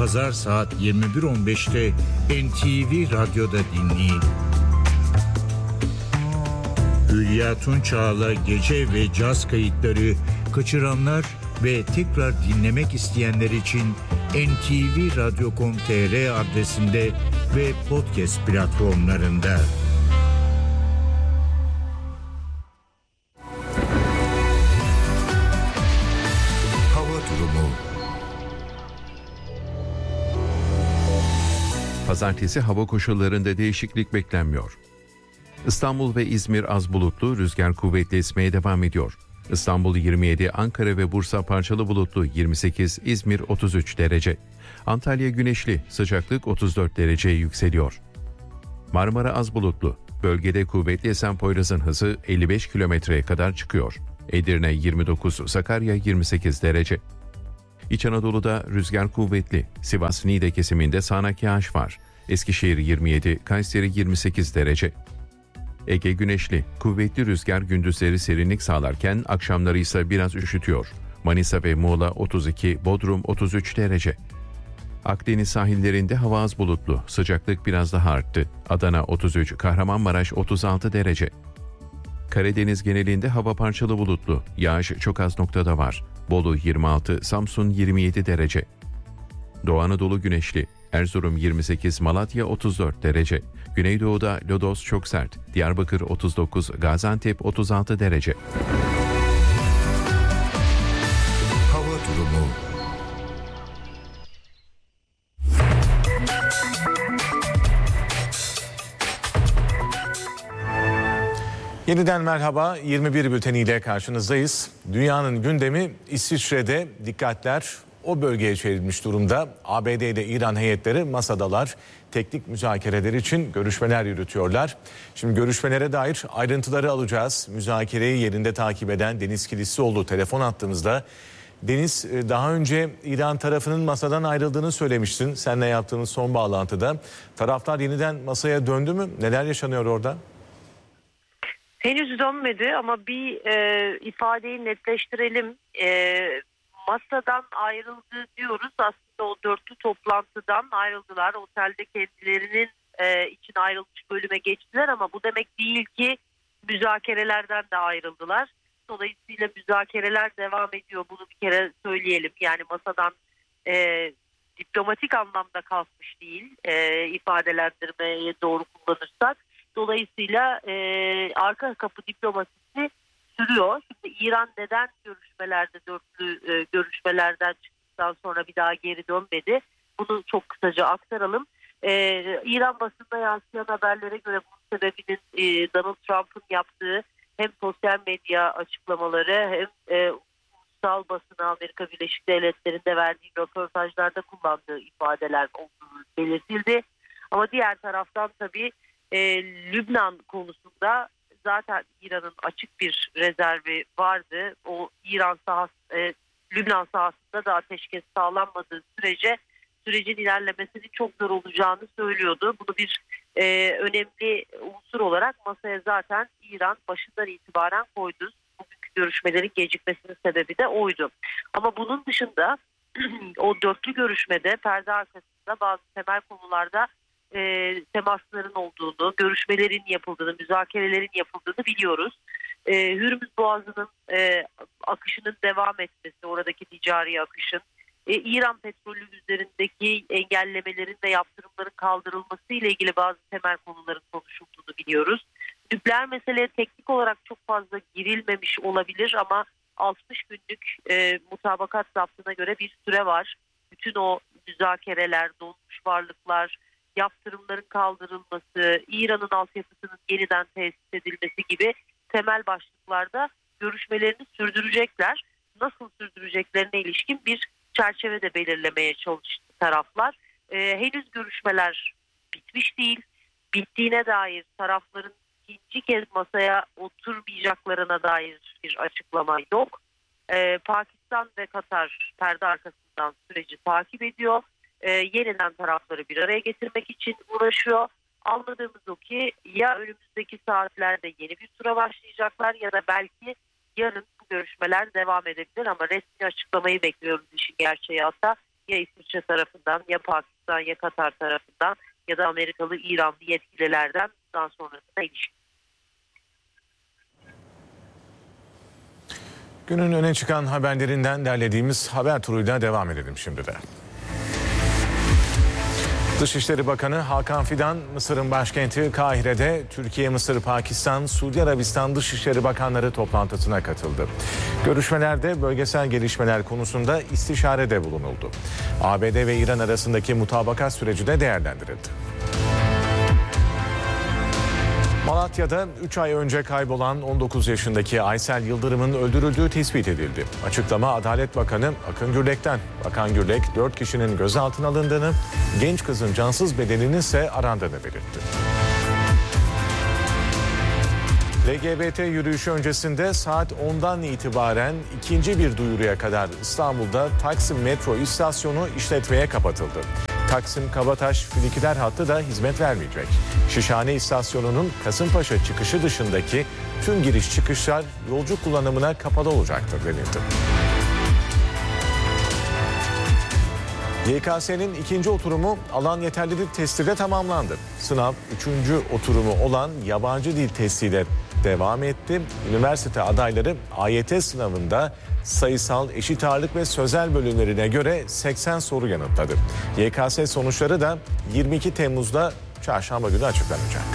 Pazar saat 21.15'te NTV Radyo'da dinleyin. Hülya Tunçağ'la gece ve caz kayıtları kaçıranlar ve tekrar dinlemek isteyenler için ntvradio.com.tr adresinde ve podcast platformlarında. Hava durumu. Pazartesi hava koşullarında değişiklik beklenmiyor. İstanbul ve İzmir az bulutlu, rüzgar kuvvetli esmeye devam ediyor. İstanbul 27, Ankara ve Bursa parçalı bulutlu 28, İzmir 33 derece. Antalya güneşli, sıcaklık 34 dereceye yükseliyor. Marmara az bulutlu, bölgede kuvvetli esen Poyraz'ın hızı 55 kilometreye kadar çıkıyor. Edirne 29, Sakarya 28 derece. İç Anadolu'da rüzgar kuvvetli, Sivas-Niğde kesiminde sağanak yağış var. Eskişehir 27, Kayseri 28 derece. Ege güneşli, kuvvetli rüzgar gündüzleri serinlik sağlarken akşamları ise biraz üşütüyor. Manisa ve Muğla 32, Bodrum 33 derece. Akdeniz sahillerinde hava az bulutlu, sıcaklık biraz daha arttı. Adana 33, Kahramanmaraş 36 derece. Karadeniz genelinde hava parçalı bulutlu, yağış çok az noktada var. Bolu 26, Samsun 27 derece. Doğu Anadolu güneşli, Erzurum 28, Malatya 34 derece. Güneydoğu'da lodos çok sert. Diyarbakır 39, Gaziantep 36 derece. Hava durumu. Yeniden merhaba, 21 bülteniyle karşınızdayız. Dünyanın gündemi İsviçre'de, dikkatler o bölgeye çevrilmiş durumda. ABD ile İran heyetleri masadalar, teknik müzakereler için görüşmeler yürütüyorlar. Şimdi görüşmelere dair ayrıntıları alacağız. Müzakereyi yerinde takip eden Deniz Kilislioğlu telefon attığımızda. Deniz, daha önce İran tarafının masadan ayrıldığını söylemiştin seninle yaptığımız son bağlantıda. Taraflar yeniden masaya döndü mü? Neler yaşanıyor orada? Henüz dönmedi ama bir ifadeyi netleştirelim. Masadan ayrıldı diyoruz. Aslında o dörtlü toplantıdan ayrıldılar. Otelde kendilerinin için ayrılmış bölüme geçtiler ama bu demek değil ki müzakerelerden de ayrıldılar. Dolayısıyla müzakereler devam ediyor. Bunu bir kere söyleyelim. Yani masadan diplomatik anlamda kalkmış değil, ifadelendirmeye doğru kullanırsak. Dolayısıyla arka kapı diplomasisi sürüyor. Şimdi İran neden görüşmelerde, dörtlü görüşmelerden çıktıktan sonra bir daha geri dönmedi? Bunu çok kısaca aktaralım. İran basında yansıyan haberlere göre bunun sebebinin Donald Trump'ın yaptığı hem sosyal medya açıklamaları hem ulusal basına Amerika Birleşik Devletleri'nde verdiği röportajlarda kullandığı ifadeler olduğu belirtildi. Ama diğer taraftan tabii Lübnan konusunda zaten İran'ın açık bir rezervi vardı. O Lübnan sahasında da ateşkes sağlanmadığı sürece sürecin ilerlemesinin çok zor olacağını söylüyordu. Bunu bir önemli unsur olarak masaya zaten İran başından itibaren koydu. Bugünkü görüşmelerin gecikmesinin sebebi de oydu. Ama bunun dışında o dörtlü görüşmede perde arkasında bazı temel konularda temasların olduğunu, görüşmelerin yapıldığını, müzakerelerin yapıldığını biliyoruz. Hürmüz Boğazı'nın akışının devam etmesi, oradaki ticari akışın, İran petrolü üzerindeki engellemelerin ve yaptırımların kaldırılması ile ilgili bazı temel konuların konuşulduğunu biliyoruz. Nükleer meseleye teknik olarak çok fazla girilmemiş olabilir ama 60 günlük mutabakat zaptına göre bir süre var. Bütün o müzakereler, donmuş varlıklar, yaptırımların kaldırılması, İran'ın altyapısının yeniden tesis edilmesi gibi temel başlıklarda görüşmelerini sürdürecekler. Nasıl sürdüreceklerine ilişkin bir çerçeve de belirlemeye çalıştı taraflar. Henüz görüşmeler bitmiş değil. Bittiğine dair tarafların ikinci kez masaya oturmayacaklarına dair bir açıklama yok. Pakistan ve Katar perde arkasından süreci takip ediyor. Yeniden tarafları bir araya getirmek için uğraşıyor. Anladığımız o ki ya önümüzdeki saatlerde yeni bir tura başlayacaklar ya da belki yarın bu görüşmeler devam edebilir ama resmi açıklamayı bekliyoruz işin gerçeği hatta. ya İsviçre tarafından, ya Pakistan, ya Katar tarafından ya da Amerikalı, İranlı yetkililerden daha sonrasına ilişkin. Günün öne çıkan haberlerinden derlediğimiz haber turuyla devam edelim şimdi de. Dışişleri Bakanı Hakan Fidan, Mısır'ın başkenti Kahire'de Türkiye, Mısır, Pakistan, Suudi Arabistan Dışişleri Bakanları toplantısına katıldı. Görüşmelerde bölgesel gelişmeler konusunda istişarede bulunuldu. ABD ve İran arasındaki mutabakat süreci de değerlendirildi. Malatya'da 3 ay önce kaybolan 19 yaşındaki Aysel Yıldırım'ın öldürüldüğü tespit edildi. Açıklama Adalet Bakanı Akın Gürlek'ten. Bakan Gürlek 4 kişinin gözaltına alındığını, genç kızın cansız bedeninin ise arandığını belirtti. LGBT yürüyüşü öncesinde saat 10'dan itibaren ikinci bir duyuruya kadar İstanbul'da Taksim metro istasyonu işletmeye kapatıldı. Taksim Kabataş Fünikiler hattı da hizmet vermeyecek. Şişhane istasyonunun Kasımpaşa çıkışı dışındaki tüm giriş çıkışlar yolcu kullanımına kapalı olacaktır denildi. YKS'nin ikinci oturumu alan yeterlilik testiyle tamamlandı. Sınav 3. oturumu olan yabancı dil testiyle devam etti. Üniversite adayları AYT sınavında sayısal, eşit ağırlık ve sözel bölümlerine göre 80 soru yanıtladı. YKS sonuçları da 22 Temmuz'da çarşamba günü açıklanacak.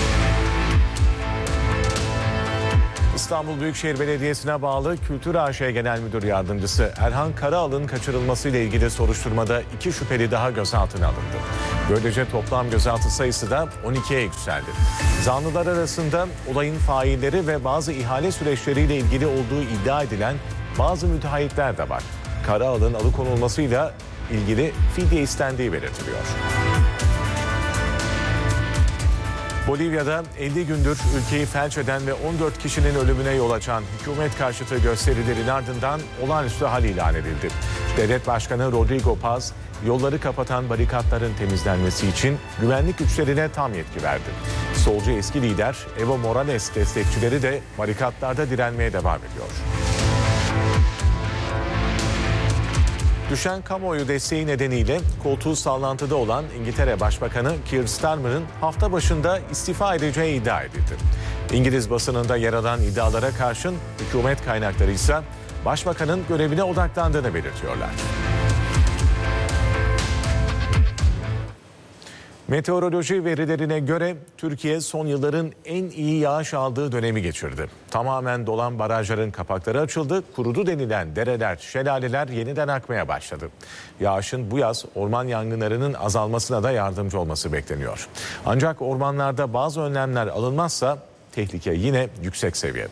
İstanbul Büyükşehir Belediyesi'ne bağlı Kültür AŞ Genel Müdür Yardımcısı Erhan Karaal'ın kaçırılmasıyla ilgili soruşturmada 2 şüpheli daha gözaltına alındı. Böylece toplam gözaltı sayısı da 12'ye yükseldi. Zanlılar arasında olayın failleri ve bazı ihale süreçleriyle ilgili olduğu iddia edilen bazı müteahhitler de var. Karaal'ın alıkonulmasıyla ilgili fidye istendiği belirtiliyor. Bolivya'da 50 gündür ülkeyi felç eden ve 14 kişinin ölümüne yol açan hükümet karşıtı gösterilerin ardından olağanüstü hal ilan edildi. Devlet Başkanı Rodrigo Paz, yolları kapatan barikatların temizlenmesi için güvenlik güçlerine tam yetki verdi. Solcu eski lider Evo Morales destekçileri de barikatlarda direnmeye devam ediyor. Düşen kamuoyu desteği nedeniyle koltuğu sallantıda olan İngiltere Başbakanı Keir Starmer'ın hafta başında istifa edeceği iddia edildi. İngiliz basınında yer alan iddialara karşın hükümet kaynakları ise Başbakanın görevine odaklandığını belirtiyorlar. Meteoroloji verilerine göre Türkiye son yılların en iyi yağış aldığı dönemi geçirdi. Tamamen dolan barajların kapakları açıldı, kurudu denilen dereler, şelaleler yeniden akmaya başladı. Yağışın bu yaz orman yangınlarının azalmasına da yardımcı olması bekleniyor. Ancak ormanlarda bazı önlemler alınmazsa tehlike yine yüksek seviyede.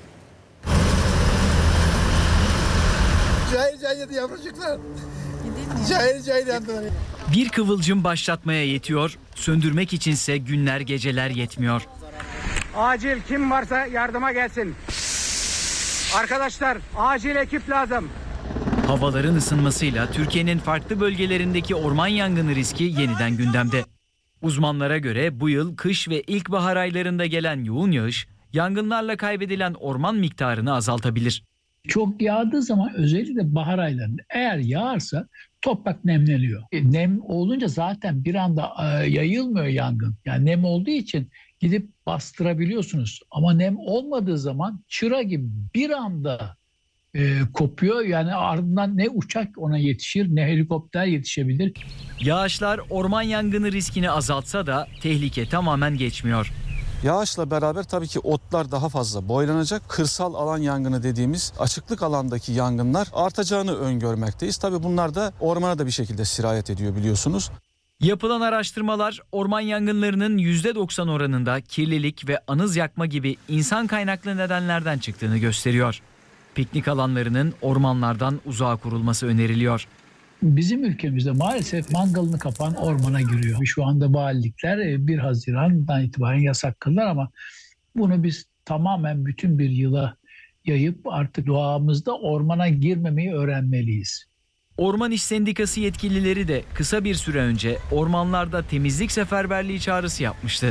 Cahil cahil yavrucuklar. Cahil cahil yandılar. Bir kıvılcım başlatmaya yetiyor, söndürmek içinse günler geceler yetmiyor. Acil kim varsa yardıma gelsin. Arkadaşlar acil ekip lazım. Havaların ısınmasıyla Türkiye'nin farklı bölgelerindeki orman yangını riski yeniden gündemde. Uzmanlara göre bu yıl kış ve ilkbahar aylarında gelen yoğun yağış yangınlarla kaybedilen orman miktarını azaltabilir. Çok yağdığı zaman özellikle bahar aylarında eğer yağarsa toprak nemleniyor. Nem olunca zaten bir anda yayılmıyor yangın. Yani nem olduğu için gidip bastırabiliyorsunuz. Ama nem olmadığı zaman çıra gibi bir anda kopuyor. Yani ardından ne uçak ona yetişir ne helikopter yetişebilir. Yağışlar orman yangını riskini azaltsa da tehlike tamamen geçmiyor. Yağışla beraber tabii ki otlar daha fazla boylanacak. Kırsal alan yangını dediğimiz açıklık alandaki yangınlar artacağını öngörmekteyiz. Tabii bunlar da ormana da bir şekilde sirayet ediyor biliyorsunuz. Yapılan araştırmalar orman yangınlarının %90 oranında kirlilik ve anız yakma gibi insan kaynaklı nedenlerden çıktığını gösteriyor. Piknik alanlarının ormanlardan uzağa kurulması öneriliyor. Bizim ülkemizde maalesef mangalını kapan ormana giriyor. Şu anda valilikler 1 Haziran'dan itibaren yasak kıldılar ama bunu biz tamamen bütün bir yıla yayıp artık doğamızda ormana girmemeyi öğrenmeliyiz. Orman İş Sendikası yetkilileri de kısa bir süre önce ormanlarda temizlik seferberliği çağrısı yapmıştı.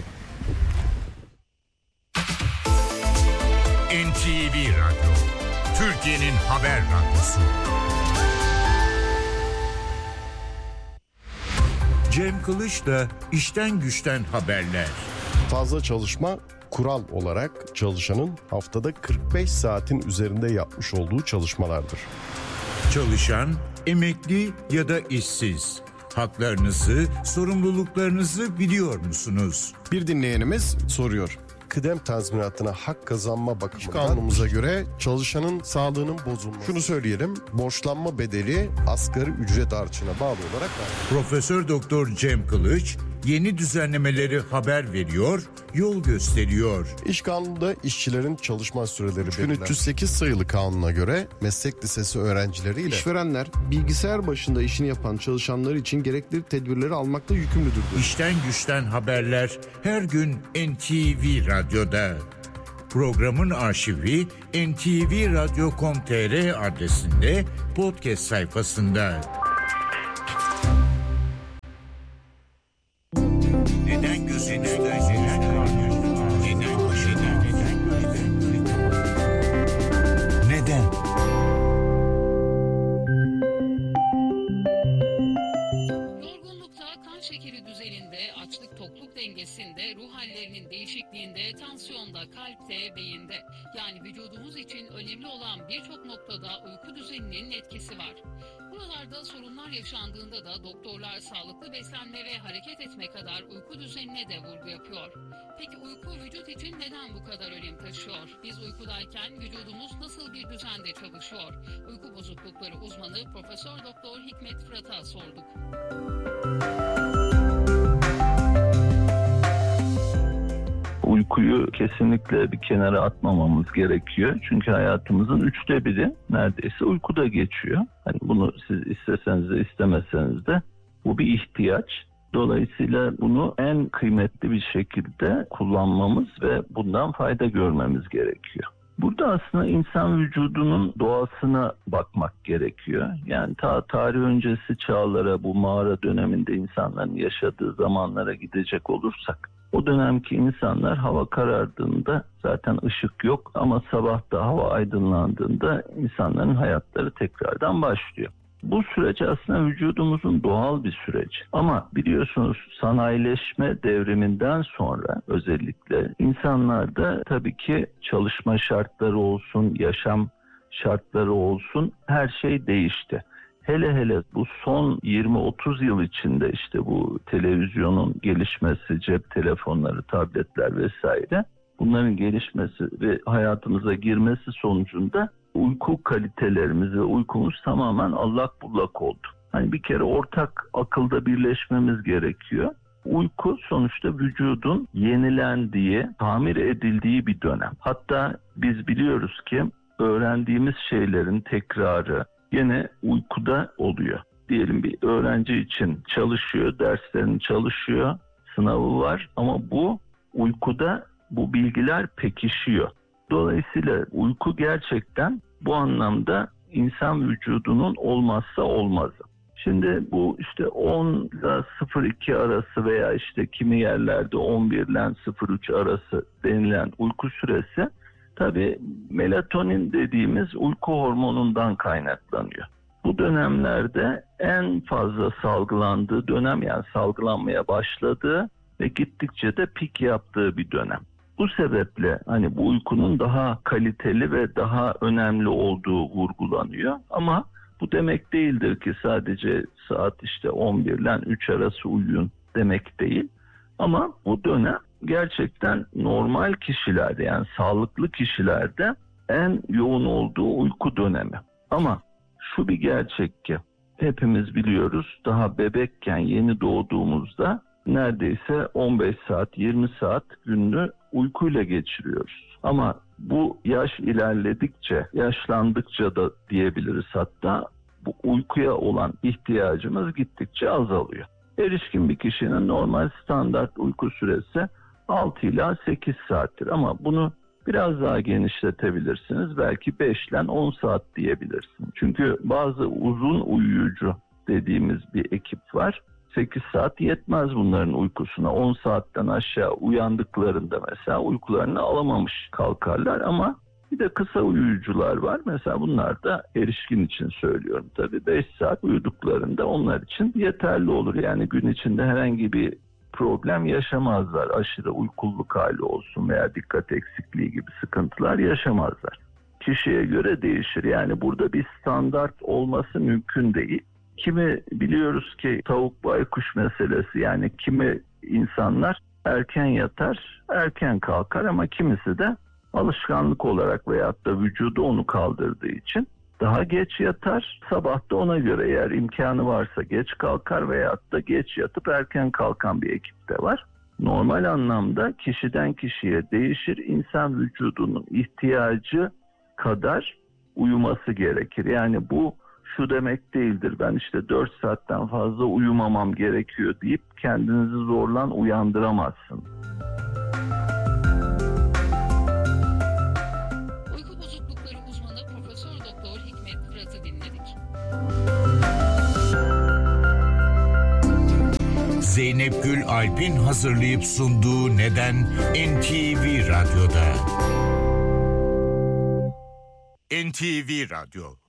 NTV Radyo, Türkiye'nin haber radyosu. Cem Kılıç'la İşten Güçten haberler. Fazla çalışma kural olarak çalışanın haftada 45 saatin üzerinde yapmış olduğu çalışmalardır. Çalışan, emekli ya da işsiz. Haklarınızı, sorumluluklarınızı biliyor musunuz? Bir dinleyenimiz soruyor. Kıdem tazminatına hak kazanma bakımından kanunumuza göre çalışanın sağlığının bozulması. Şunu söyleyelim, borçlanma bedeli asgari ücret artışına bağlı olarak var. Profesör Doktor Cem Kılıç yeni düzenlemeleri haber veriyor, yol gösteriyor. İş kanununda işçilerin çalışma süreleri belirler. 1308 sayılı kanuna göre meslek lisesi öğrencileriyle işverenler bilgisayar başında işini yapan çalışanlar için gerekli tedbirleri almakta yükümlüdür. İşten Güçten haberler her gün NTV Radyo'da. Programın arşivi ntvradio.com.tr adresinde podcast sayfasında. Neden gözünüzde? Neden? Yorgunlukta, kan şekeri düzeninde, açlık tokluk dengesinde, ruh hallerinin değişikliğinde, tansiyonda, kalpte, beyinde. Yani vücudumuz için önemli olan birçok noktada uyku düzeninin etkisi var. Buralarda sorunlar yaşandığında da doktorlar sağlıklı beslenme ve hareket etme kadar uyku düzenine de vurgu yapıyor. Peki uyku vücut için neden bu kadar önem taşıyor? Biz uykudayken vücudumuz nasıl bir düzende çalışıyor? Uyku bozuklukları uzmanı Profesör Doktor Hikmet Fırat'a sorduk. Uykuyu kesinlikle bir kenara atmamamız gerekiyor. Çünkü hayatımızın 1/3 neredeyse uykuda geçiyor. Hani bunu siz isteseniz de istemeseniz de bu bir ihtiyaç. Dolayısıyla bunu en kıymetli bir şekilde kullanmamız ve bundan fayda görmemiz gerekiyor. Burada aslında insan vücudunun doğasına bakmak gerekiyor. Yani tarih öncesi çağlara, bu mağara döneminde insanların yaşadığı zamanlara gidecek olursak, o dönemki insanlar hava karardığında zaten ışık yok ama sabahta hava aydınlandığında insanların hayatları tekrardan başlıyor. Bu süreç aslında vücudumuzun doğal bir süreç. Ama biliyorsunuz sanayileşme devriminden sonra özellikle insanlarda tabii ki çalışma şartları olsun, yaşam şartları olsun her şey değişti. Hele bu son 20-30 yıl içinde işte bu televizyonun gelişmesi, cep telefonları, tabletler vesaire bunların gelişmesi ve hayatımıza girmesi sonucunda uyku kalitelerimiz ve uykumuz tamamen allak bullak oldu. Hani bir kere ortak akılda birleşmemiz gerekiyor. Uyku sonuçta vücudun yenilendiği, tamir edildiği bir dönem. Hatta biz biliyoruz ki öğrendiğimiz şeylerin tekrarı yine uykuda oluyor. Diyelim bir öğrenci için çalışıyor, derslerini çalışıyor, sınavı var ama bu uykuda bu bilgiler pekişiyor. Dolayısıyla uyku gerçekten bu anlamda insan vücudunun olmazsa olmazı. Şimdi bu işte 10 ile 02 arası veya işte kimi yerlerde 11 ile 03 arası denilen uyku süresi tabii melatonin dediğimiz uyku hormonundan kaynaklanıyor. Bu dönemlerde en fazla salgılandığı dönem, yani salgılanmaya başladığı ve gittikçe de pik yaptığı bir dönem. Bu sebeple hani bu uykunun daha kaliteli ve daha önemli olduğu vurgulanıyor. Ama bu demek değildir ki sadece saat işte 11 ile 3 arası uyuyun demek değil. Ama bu dönem gerçekten normal kişilerde, yani sağlıklı kişilerde en yoğun olduğu uyku dönemi. Ama şu bir gerçek ki hepimiz biliyoruz, daha bebekken yeni doğduğumuzda neredeyse 15 saat 20 saat gününü uykuyla geçiriyoruz. Ama bu yaş ilerledikçe, yaşlandıkça da diyebiliriz hatta, bu uykuya olan ihtiyacımız gittikçe azalıyor. Erişkin bir kişinin normal standart uyku süresi 6 ila 8 saattir ama bunu biraz daha genişletebilirsiniz. Belki 5 ile 10 saat diyebilirsiniz. Çünkü bazı uzun uyuyucu dediğimiz bir ekip var. 8 saat yetmez bunların uykusuna. 10 saatten aşağı uyandıklarında mesela uykularını alamamış kalkarlar ama Bir de kısa uyuyucular var. Mesela bunlar da erişkin için söylüyorum tabii. 5 saat uyuduklarında onlar için yeterli olur. Yani gün içinde herhangi bir problem yaşamazlar. Aşırı uykuluk hali olsun veya dikkat eksikliği gibi sıkıntılar yaşamazlar. Kişiye göre değişir. Yani burada bir standart olması mümkün değil. Kimi biliyoruz ki tavuk baykuş meselesi, yani kimi insanlar erken yatar, erken kalkar ama kimisi de alışkanlık olarak veyahut da vücudu onu kaldırdığı için daha geç yatar. Sabah da ona göre eğer imkanı varsa geç kalkar veyahut da geç yatıp erken kalkan bir ekip de var. Normal anlamda kişiden kişiye değişir. İnsan vücudunun ihtiyacı kadar uyuması gerekir. Yani bu şu demek değildir. Ben işte 4 saatten fazla uyumamam gerekiyor deyip kendinizi zorla uyandıramazsın. Uyku bozuklukları uzmanı Profesör Doktor Hikmet Fırat'ı dinledik. Zeynep Gül Alp'in hazırlayıp sunduğu Neden NTV Radyo'da. NTV Radyo